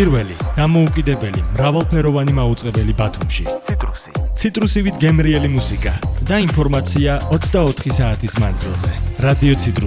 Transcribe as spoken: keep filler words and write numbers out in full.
პირველი დამოუკიდებელი მრავალფეროვანი მაუწყებელი ბათუმში. ციტრუსი. ციტრუსივით გემრიელი მუსიკა და ინფორმაცია ოცდაოთხი საათის მანძილზე. რადიო ციტრუსი.